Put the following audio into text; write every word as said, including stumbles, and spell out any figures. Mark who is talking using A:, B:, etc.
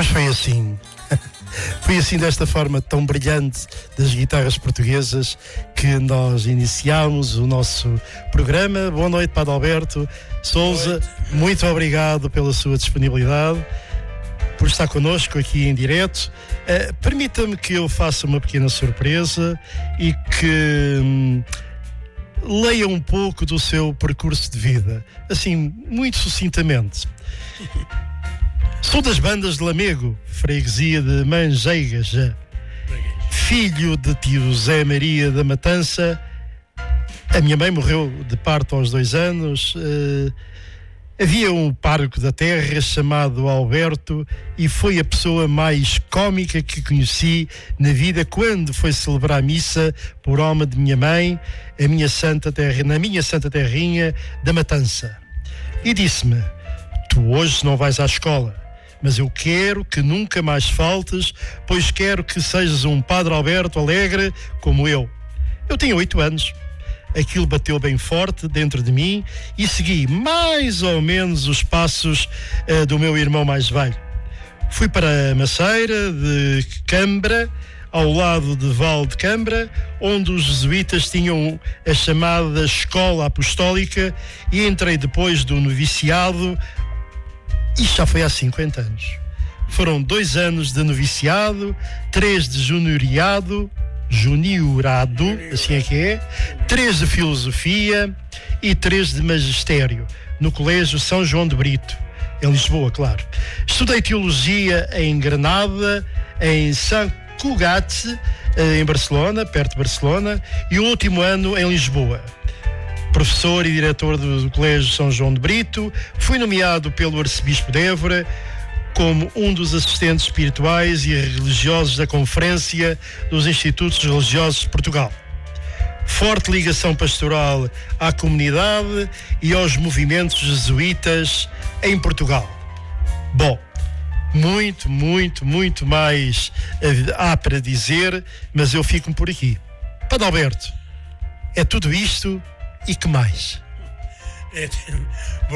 A: foi assim. Foi assim, desta forma tão brilhante das guitarras portuguesas, que nós iniciámos o nosso programa. Boa noite, Padre Alberto Sousa. Muito obrigado pela sua disponibilidade, por estar connosco aqui em direto. Uh, permita-me que eu faça uma pequena surpresa e que hum, leia um pouco do seu percurso de vida, assim, muito sucintamente. Sou das bandas de Lamego, freguesia de Manjeigas, filho de tio Zé Maria da Matança. A minha mãe morreu de parto aos dois anos. Uh, havia um pároco da terra chamado Alberto e foi a pessoa mais cómica que conheci na vida quando foi celebrar a missa por alma de minha mãe, a minha santa terra, na minha santa terrinha da Matança. E disse-me: tu hoje não vais à escola, mas eu quero que nunca mais faltes, pois quero que sejas um Padre Alberto alegre como eu. Eu tinha oito anos. Aquilo bateu bem forte dentro de mim e segui mais ou menos os passos uh, do meu irmão mais velho. Fui para a Maceira de Cambra, ao lado de Val de Cambra, onde os jesuítas tinham a chamada Escola Apostólica, e entrei depois do noviciado. Isto já foi há cinquenta anos. Foram dois anos de noviciado, três de juniorado, juniorado, assim é que é, três de filosofia e três de magistério, no Colégio São João de Brito, em Lisboa, claro. Estudei teologia em Granada, em Sant Cugat, em Barcelona, perto de Barcelona, e o último ano em Lisboa. Professor e diretor do, do Colégio São João de Brito, fui nomeado pelo Arcebispo de Évora como um dos assistentes espirituais e religiosos da Conferência dos Institutos Religiosos de Portugal. Forte ligação pastoral à comunidade e aos movimentos jesuítas em Portugal. Bom, muito, muito, muito mais há para dizer, mas eu fico por aqui. Padre Alberto, é tudo isto e que mais? É,